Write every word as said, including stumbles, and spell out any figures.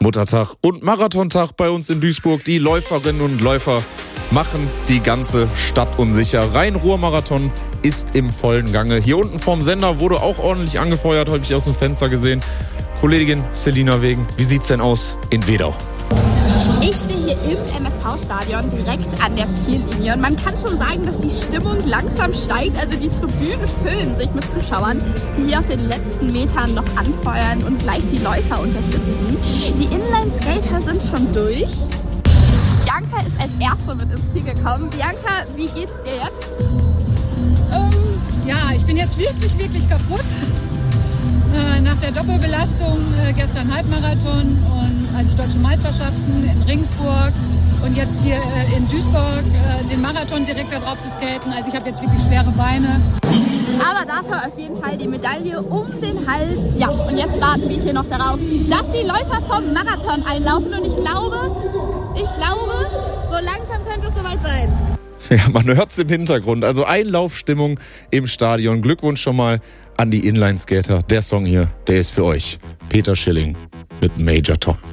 Muttertag und Marathontag bei uns in Duisburg. Die Läuferinnen und Läufer machen die ganze Stadt unsicher. Rhein-Ruhr-Marathon ist im vollen Gange. Hier unten vorm Sender wurde auch ordentlich angefeuert, habe ich aus dem Fenster gesehen. Kollegin Selina Wegen, wie sieht's denn aus in Wedau? Ich stehe hier im M S V-Stadion direkt an der Ziellinie und man kann schon sagen, dass die Stimmung langsam steigt. Also die Tribünen füllen sich mit Zuschauern, die hier auf den letzten Metern noch anfeuern und gleich die Läufer unterstützen. Die Inline-Skater sind schon durch. Bianca ist als Erste mit ins Ziel gekommen. Bianca, wie geht's dir jetzt? Ähm, ja, ich bin jetzt wirklich, wirklich kaputt. Äh, nach der Doppelbelastung äh, gestern Halbmarathon und also Deutsche Meisterschaften in Regensburg und jetzt hier äh, in Duisburg äh, den Marathon direkt da drauf zu skaten. Also ich habe jetzt wirklich schwere Beine. Aber dafür auf jeden Fall die Medaille um den Hals. Ja, und jetzt warten wir hier noch darauf, dass die Läufer vom Marathon einlaufen. Und ich glaube, ich glaube, so langsam könnte es soweit sein. Ja, man hört's im Hintergrund. Also Einlaufstimmung im Stadion. Glückwunsch schon mal an die Inline-Skater. Der Song hier, der ist für euch. Peter Schilling mit Major Tom.